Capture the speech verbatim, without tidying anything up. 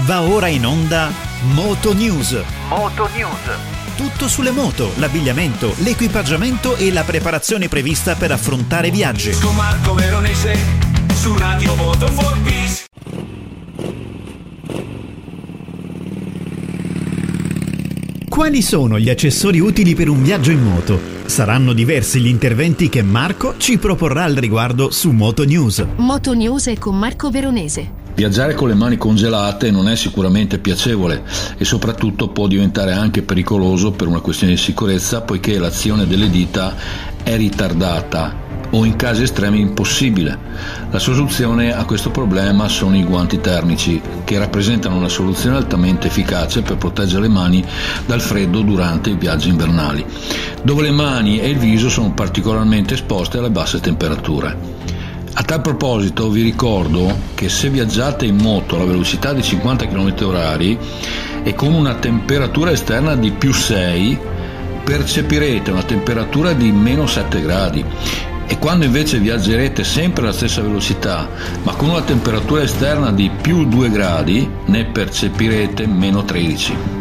Va ora in onda Moto News. Moto News. Tutto sulle moto, l'abbigliamento, l'equipaggiamento e la preparazione prevista per affrontare viaggi. Con Marco Veronese su Radio Moto for Peace. Quali sono gli accessori utili per un viaggio in moto? Saranno diversi gli interventi che Marco ci proporrà al riguardo su Moto News. Moto News è con Marco Veronese. Viaggiare con le mani congelate non è sicuramente piacevole e soprattutto può diventare anche pericoloso per una questione di sicurezza, poiché l'azione delle dita è ritardata o in casi estremi impossibile. La soluzione a questo problema sono i guanti termici, che rappresentano una soluzione altamente efficace per proteggere le mani dal freddo durante i viaggi invernali, dove le mani e il viso sono particolarmente esposte alle basse temperature. A tal proposito vi ricordo che se viaggiate in moto alla velocità di cinquanta chilometri orari e con una temperatura esterna di più sei, percepirete una temperatura di meno sette gradi, e quando invece viaggerete sempre alla stessa velocità ma con una temperatura esterna di più due gradi, ne percepirete meno tredici.